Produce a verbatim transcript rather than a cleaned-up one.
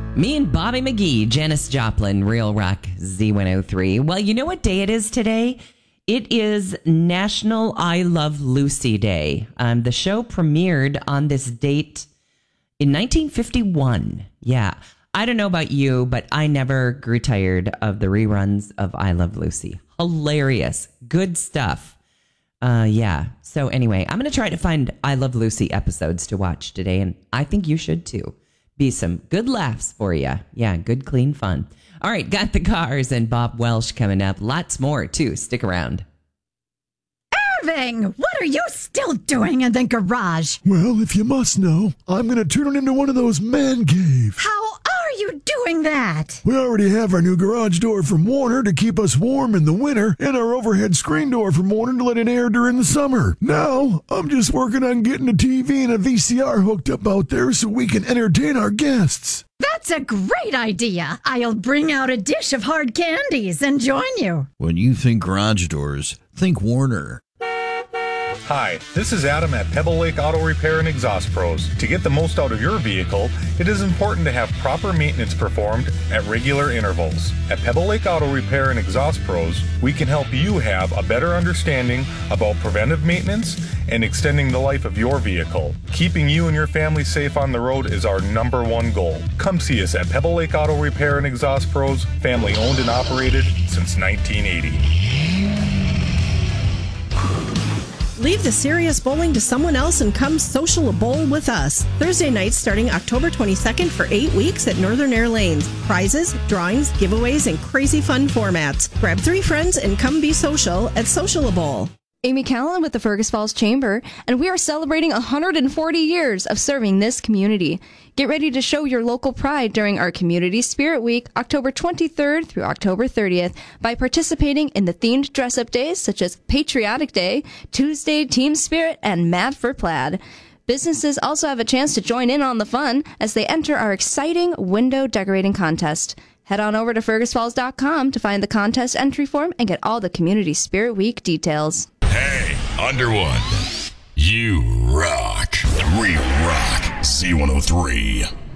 Me and Bobby McGee, Janis Joplin, Real Rock Z one oh three. Well, you know what day it is today? It is National I Love Lucy Day. Um, the show premiered on this date in nineteen fifty-one. Yeah. I don't know about you, but I never grew tired of the reruns of I Love Lucy. Hilarious. Good stuff. Uh, yeah. So anyway, I'm going to try to find I Love Lucy episodes to watch today, and I think you should too. Be some good laughs for you. Yeah, good, clean fun. All right, got the Cars and Bob Welsh coming up. Lots more, too. Stick around. Irving, what are you still doing in the garage? Well, if you must know, I'm going to turn it into one of those man caves. How are you doing that? We already have our new garage door from Warner to keep us warm in the winter, and our overhead screen door from Warner to let it air during the summer. Now, I'm just working on getting a T V and a V C R hooked up out there so we can entertain our guests. That's a great idea. I'll bring out a dish of hard candies and join you. When you think garage doors, think Warner. Hi, this is Adam at Pebble Lake Auto Repair and Exhaust Pros. To get the most out of your vehicle, it is important to have proper maintenance performed at regular intervals. At Pebble Lake Auto Repair and Exhaust Pros, we can help you have a better understanding about preventive maintenance and extending the life of your vehicle. Keeping you and your family safe on the road is our number one goal. Come see us at Pebble Lake Auto Repair and Exhaust Pros, family owned and operated since nineteen eighty. Leave the serious bowling to someone else and come social a bowl with us. Thursday nights starting October twenty-second for eight weeks at Northern Air Lanes. Prizes, drawings, giveaways, and crazy fun formats. Grab three friends and come be social at Social a Bowl. Amy Callan with the Fergus Falls Chamber, and we are celebrating one hundred forty years of serving this community. Get ready to show your local pride during our Community Spirit Week, October twenty-third through October thirtieth, by participating in the themed dress-up days such as Patriotic Day, Tuesday Team Spirit, and Mad for Plaid. Businesses also have a chance to join in on the fun as they enter our exciting window decorating contest. Head on over to fergus falls dot com to find the contest entry form and get all the Community Spirit Week details. Hey, Underwood, you rock. Real rock. Z one oh three.